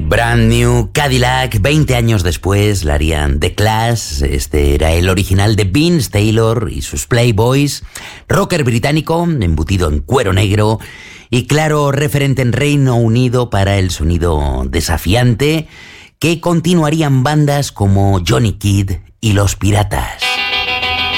Brand New Cadillac, 20 años después la harían The Clash. Este era el original de Vince Taylor y sus Playboys. Rocker británico, embutido en cuero negro y claro referente en Reino Unido para el sonido desafiante que continuarían bandas como Johnny Kidd y Los Piratas.